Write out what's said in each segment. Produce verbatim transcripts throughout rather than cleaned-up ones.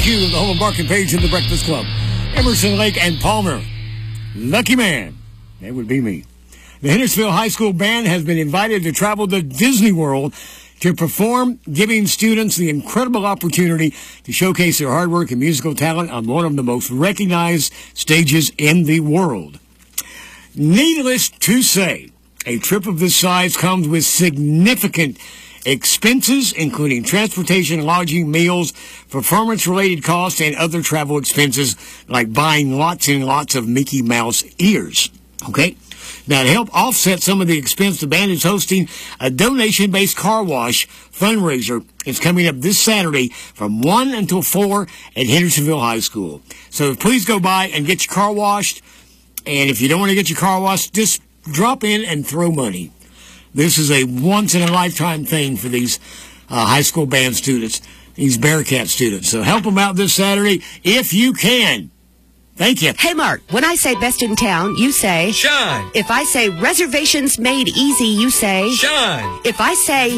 Q, the home of Mark and Page in the Breakfast Club. Emerson, Lake, and Palmer. Lucky man. That would be me. The Hendersonville High School Band has been invited to travel to Disney World to perform, giving students the incredible opportunity to showcase their hard work and musical talent on one of the most recognized stages in the world. Needless to say, a trip of this size comes with significant expenses, including transportation, lodging, meals, performance-related costs, and other travel expenses like buying lots and lots of Mickey Mouse ears. Okay? Now, to help offset some of the expense, the band is hosting a donation-based car wash fundraiser. It's coming up this Saturday from one until four at Hendersonville High School. So please go by and get your car washed. And if you don't want to get your car washed, just drop in and throw money. This is a once-in-a-lifetime thing for these uh, high school band students, these Bearcat students. So help them out this Saturday if you can. Thank you. Hey, Mark, when I say best in town, you say... Shine. If I say reservations made easy, you say... Shine. If I say...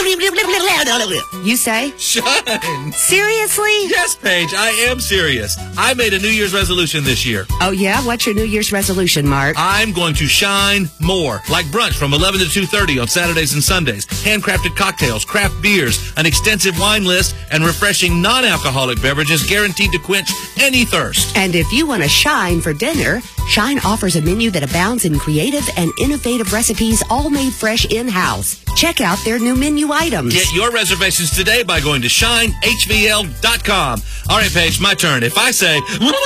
You say... Shine. Seriously? Yes, Paige, I am serious. I made a New Year's resolution this year. Oh, yeah? What's your New Year's resolution, Mark? I'm going to shine more. Like brunch from eleven to two thirty on Saturdays and Sundays. Handcrafted cocktails, craft beers, an extensive wine list, and refreshing non-alcoholic beverages guaranteed to quench any thirst. And if you want to shine for dinner, Shine offers a menu that abounds in creative and innovative recipes, all made fresh in-house. Check out their new menu items. Get your reservations today by going to shine h v l dot com. All right, Paige, my turn. If I say,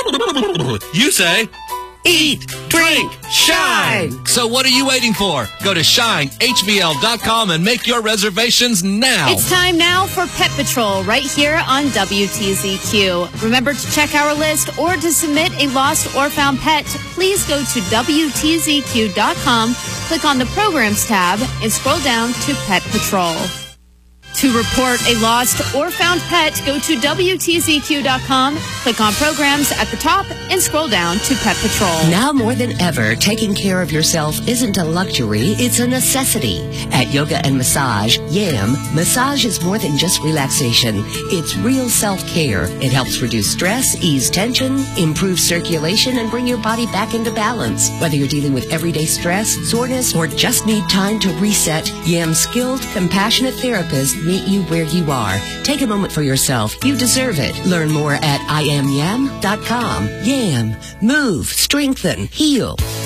you say, eat, drink, shine. So what are you waiting for? Go to shine h v l dot com and make your reservations now. It's time now for Pet Patrol right here on W T Z Q. Remember to check our list or to submit a lost or found pet. Please go to W T Z Q dot com, click on the Programs tab, and scroll down to Pet Patrol. To report a lost or found pet, go to W T Z Q dot com, click on Programs at the top, and scroll down to Pet Patrol. Now more than ever, taking care of yourself isn't a luxury, it's a necessity. At Yoga and Massage, YAM, massage is more than just relaxation. It's real self-care. It helps reduce stress, ease tension, improve circulation, and bring your body back into balance. Whether you're dealing with everyday stress, soreness, or just need time to reset, YAM's skilled, compassionate therapists meet you where you are. Take a moment for yourself. You deserve it. Learn more at I am yam dot com. YAM. Move. Strengthen. Heal.